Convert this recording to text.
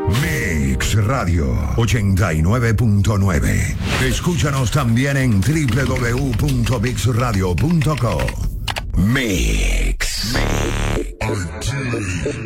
Mix Radio 89.9. Escúchanos también en www.mixradio.co. Mix.